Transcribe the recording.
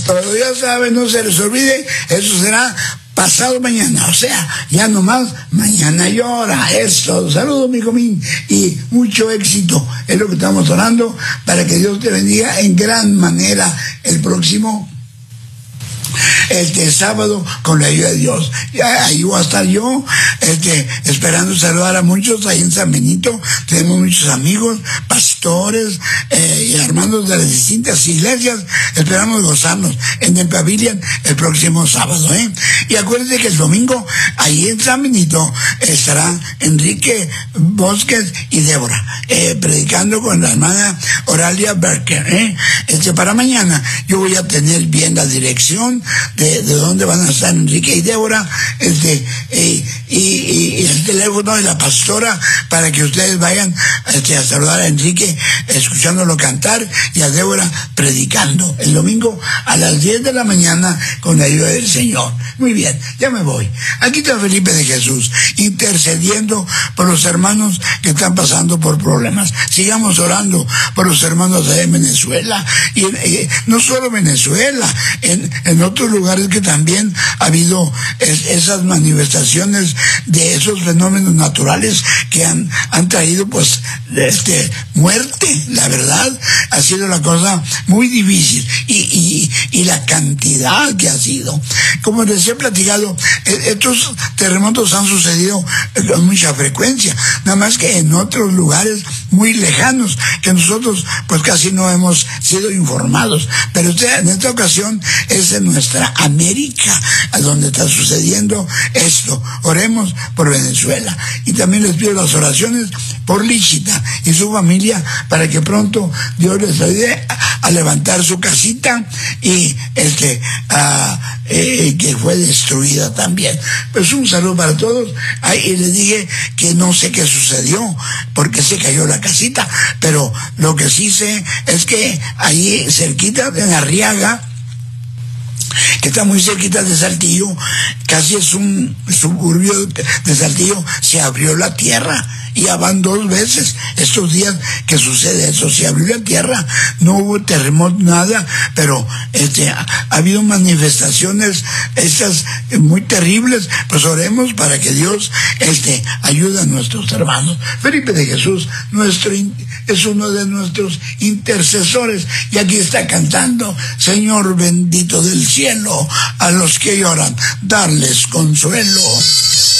Pero ya saben, no se les olvide, eso será pasado mañana, o sea, ya nomás mañana llora. Eso, saludos mi comín y mucho éxito, es lo que estamos orando, para que Dios te bendiga en gran manera el próximo sábado, con la ayuda de Dios. Ahí voy a estar yo, esperando saludar a muchos ahí en San Benito. Tenemos muchos amigos, pastores y hermanos de las distintas iglesias. Esperamos gozarnos en el pavilion el próximo sábado, Y acuérdense que el domingo ahí en San Benito estarán Enrique Bosques y Débora predicando con la hermana Oralia Berker, para mañana yo voy a tener bien la dirección de dónde van a estar Enrique y Débora, y el teléfono de la pastora, para que ustedes vayan a saludar a Enrique escuchándolo cantar, y a Débora predicando el domingo a las 10 de la mañana con la ayuda del Señor. Muy bien, ya me voy. Aquí está Felipe de Jesús intercediendo por los hermanos que están pasando por problemas. Sigamos orando por los hermanos de Venezuela, y no solo Venezuela, en otros lugares que también ha habido esas manifestaciones de esos fenómenos naturales que han traído pues muerte. La verdad, ha sido la cosa muy difícil, y la cantidad que ha sido. Como les he platicado, estos terremotos han sucedido con mucha frecuencia, nada más que en otros lugares muy lejanos que nosotros pues casi no hemos sido informados, pero en esta ocasión es en nuestra América a donde está sucediendo esto. Oremos por Venezuela, y también les pido las oraciones por Líchita y su familia, para que pronto Dios les ayude a levantar su casita, y que fue destruida también. Pues un saludo para todos. Y les dije que no sé qué sucedió, porque se cayó la casita, pero lo que sí sé es que ahí cerquita de Arriaga, que está muy cerquita de Saltillo, casi es un suburbio de Saltillo, se abrió la tierra. Y ya van 2 veces estos días que sucede eso. Se abrió la tierra, no hubo terremoto, nada, pero ha habido manifestaciones estas muy terribles. Pues oremos para que Dios ayude a nuestros hermanos. Felipe de Jesús es uno de nuestros intercesores, y aquí está cantando: Señor bendito del cielo, a los que lloran darles consuelo.